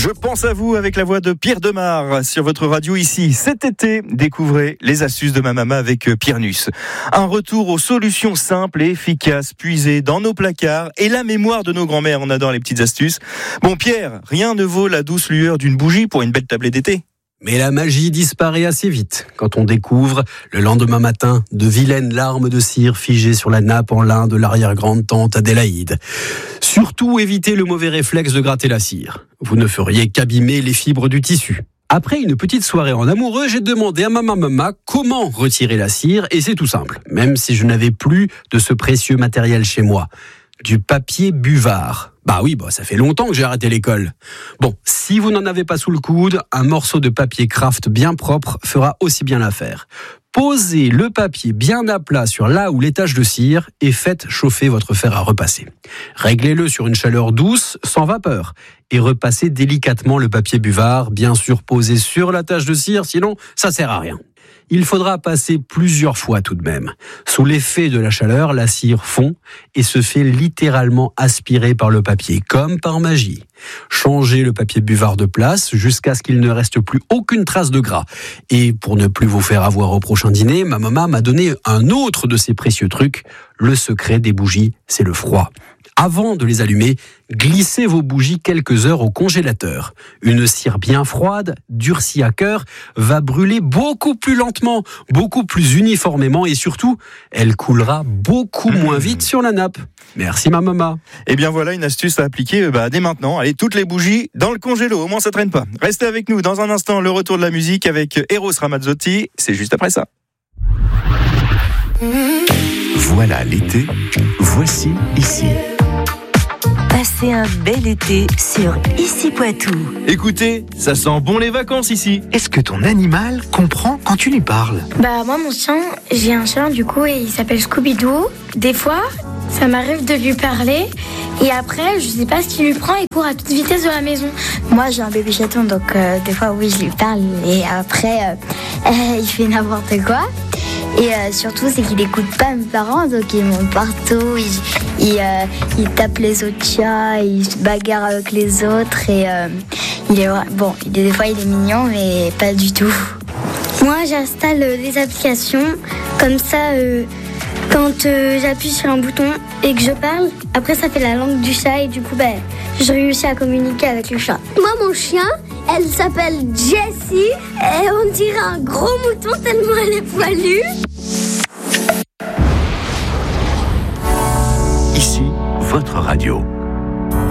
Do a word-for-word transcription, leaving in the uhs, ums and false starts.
Je pense à vous avec la voix de Pierre Demar sur votre radio ici. Cet été, découvrez les astuces de ma maman avec Pierre Nuss. Un retour aux solutions simples et efficaces puisées dans nos placards et la mémoire de nos grands-mères. On adore les petites astuces. Bon Pierre, rien ne vaut la douce lueur d'une bougie pour une belle tablée d'été. Mais la magie disparaît assez vite quand on découvre, le lendemain matin, de vilaines larmes de cire figées sur la nappe en lin de l'arrière-grande-tante Adélaïde. Surtout, évitez le mauvais réflexe de gratter la cire. Vous ne feriez qu'abîmer les fibres du tissu. Après une petite soirée en amoureux, j'ai demandé à ma maman comment retirer la cire, et c'est tout simple, même si je n'avais plus de ce précieux matériel chez moi. Du papier buvard. Bah oui, bah ça fait longtemps que j'ai arrêté l'école. Bon, si vous n'en avez pas sous le coude, un morceau de papier craft bien propre fera aussi bien l'affaire. Posez le papier bien à plat sur là où les taches de cire et faites chauffer votre fer à repasser. Réglez-le sur une chaleur douce, sans vapeur, et repassez délicatement le papier buvard, bien sûr posé sur la tache de cire, sinon ça sert à rien. Il faudra passer plusieurs fois tout de même. Sous l'effet de la chaleur, la cire fond et se fait littéralement aspirer par le papier, comme par magie. Changez le papier buvard de place jusqu'à ce qu'il ne reste plus aucune trace de gras. Et pour ne plus vous faire avoir au prochain dîner, ma maman m'a donné un autre de ses précieux trucs. Le secret des bougies, c'est le froid. Avant de les allumer, glissez vos bougies quelques heures au congélateur. Une cire bien froide, durcie à cœur, va brûler beaucoup plus lentement, beaucoup plus uniformément et surtout, elle coulera beaucoup moins vite sur la nappe. Merci ma maman. Et bien voilà une astuce à appliquer bah, dès maintenant. Allez, toutes les bougies dans le congélo, au moins ça traîne pas. Restez avec nous dans un instant, le retour de la musique avec Eros Ramazzotti. C'est juste après ça. Voilà l'été, voici ici. Passez un bel été sur Ici Poitou. Écoutez, ça sent bon les vacances ici. Est-ce que ton animal comprend quand tu lui parles ? Bah moi mon chien, j'ai un chien du coup et il s'appelle Scooby-Doo. Des fois, ça m'arrive de lui parler et après, je sais pas ce qu'il lui prend, il court à toute vitesse de la maison. Moi j'ai un bébé chaton donc euh, des fois oui je lui parle et après euh, euh, il fait n'importe quoi. Et euh, surtout, c'est qu'il écoute pas mes parents, donc il monte partout, il, il, euh, il tape les autres chats, il se bagarre avec les autres, et euh, il est bon, il est, des fois il est mignon, mais pas du tout. Moi, j'installe des applications, comme ça, euh, quand euh, j'appuie sur un bouton et que je parle, après ça fait la langue du chat, et du coup, ben, je réussis à communiquer avec le chat. Moi, mon chien, elle s'appelle Jessie et on dirait un gros mouton tellement elle est poilue. Ici, votre radio.